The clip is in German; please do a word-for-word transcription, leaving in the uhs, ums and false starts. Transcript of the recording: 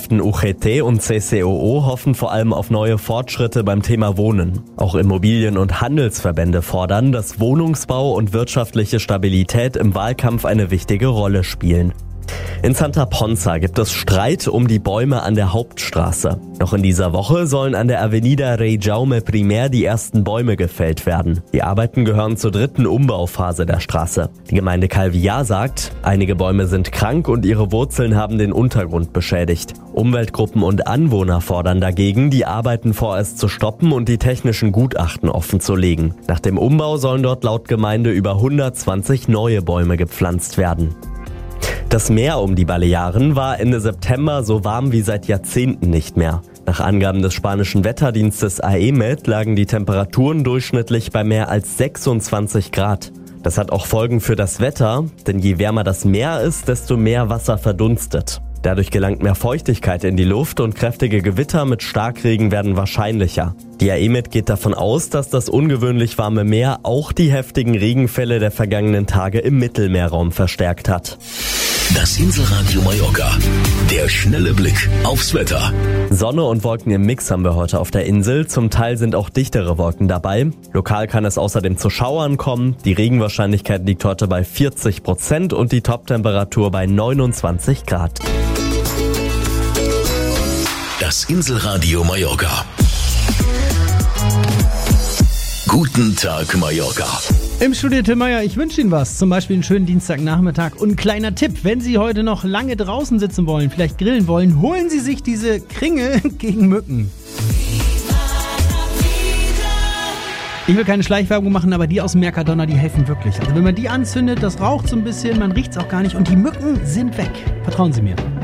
Gewerkschaften U G T und C C O O hoffen vor allem auf neue Fortschritte beim Thema Wohnen. Auch Immobilien- und Handelsverbände fordern, dass Wohnungsbau und wirtschaftliche Stabilität im Wahlkampf eine wichtige Rolle spielen. In Santa Ponza gibt es Streit um die Bäume an der Hauptstraße. Noch in dieser Woche sollen an der Avenida Rei Jaume I die ersten Bäume gefällt werden. Die Arbeiten gehören zur dritten Umbauphase der Straße. Die Gemeinde Calvillar sagt, einige Bäume sind krank und ihre Wurzeln haben den Untergrund beschädigt. Umweltgruppen und Anwohner fordern dagegen, die Arbeiten vorerst zu stoppen und die technischen Gutachten offenzulegen. Nach dem Umbau sollen dort laut Gemeinde über hundertzwanzig neue Bäume gepflanzt werden. Das Meer um die Balearen war Ende September so warm wie seit Jahrzehnten nicht mehr. Nach Angaben des spanischen Wetterdienstes A E M E D lagen die Temperaturen durchschnittlich bei mehr als sechsundzwanzig Grad. Das hat auch Folgen für das Wetter, denn je wärmer das Meer ist, desto mehr Wasser verdunstet. Dadurch gelangt mehr Feuchtigkeit in die Luft und kräftige Gewitter mit Starkregen werden wahrscheinlicher. Die A E M E D geht davon aus, dass das ungewöhnlich warme Meer auch die heftigen Regenfälle der vergangenen Tage im Mittelmeerraum verstärkt hat. Das Inselradio Mallorca. Der schnelle Blick aufs Wetter. Sonne und Wolken im Mix haben wir heute auf der Insel. Zum Teil sind auch dichtere Wolken dabei. Lokal kann es außerdem zu Schauern kommen. Die Regenwahrscheinlichkeit liegt heute bei vierzig Prozent und die Toptemperatur bei neunundzwanzig Grad. Das Inselradio Mallorca. Guten Tag, Mallorca. Im Studio Tim Meier, ich wünsche Ihnen was. Zum Beispiel einen schönen Dienstagnachmittag. Und ein kleiner Tipp, wenn Sie heute noch lange draußen sitzen wollen, vielleicht grillen wollen, holen Sie sich diese Kringel gegen Mücken. Ich will keine Schleichwerbung machen, aber die aus dem Mercadona, die helfen wirklich. Also wenn man die anzündet, das raucht so ein bisschen, man riecht es auch gar nicht und die Mücken sind weg. Vertrauen Sie mir.